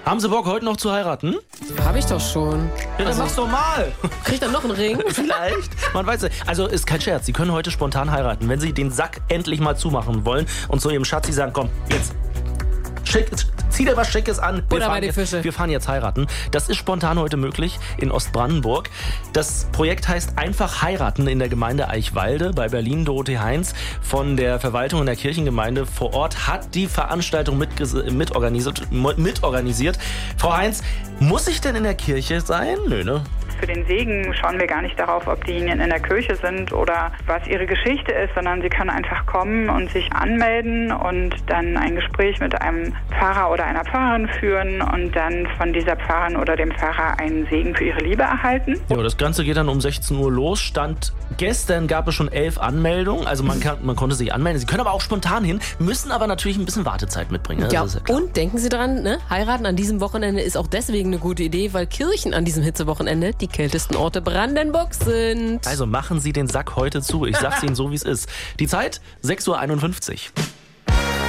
Haben Sie Bock, heute noch zu heiraten? Hab ich doch schon. Ja, dann mach's doch mal. Krieg ich dann noch einen Ring? Vielleicht. Man weiß nicht. Also ist kein Scherz. Sie können heute spontan heiraten, wenn Sie den Sack endlich mal zumachen wollen und zu Ihrem Schatzi sagen, komm, jetzt. Zieh dir was Schickes an. Butter bei die Fische. Wir fahren jetzt heiraten. Das ist spontan heute möglich in Ostbrandenburg. Das Projekt heißt Einfach heiraten in der Gemeinde Eichwalde bei Berlin. Dorothee Heinz von der Verwaltung in der Kirchengemeinde vor Ort hat die Veranstaltung mitorganisiert. Frau Heinz, muss ich denn in der Kirche sein? Nö, ne? Für den Segen schauen wir gar nicht darauf, ob diejenigen in der Kirche sind oder was ihre Geschichte ist, sondern sie können einfach kommen und sich anmelden und dann ein Gespräch mit einem Pfarrer oder einer Pfarrerin führen und dann von dieser Pfarrerin oder dem Pfarrer einen Segen für ihre Liebe erhalten. Ja, das Ganze geht dann um 16 Uhr los. Stand gestern gab es schon 11 Anmeldungen, also man konnte sich anmelden. Sie können aber auch spontan hin, müssen aber natürlich ein bisschen Wartezeit mitbringen. Ja, und denken Sie dran, ne? Heiraten an diesem Wochenende ist auch deswegen eine gute Idee, weil Kirchen an diesem Hitzewochenende die kältesten Orte Brandenburgs sind. Also machen Sie den Sack heute zu. Ich sag's Ihnen so, wie es ist. Die Zeit 6:51 Uhr.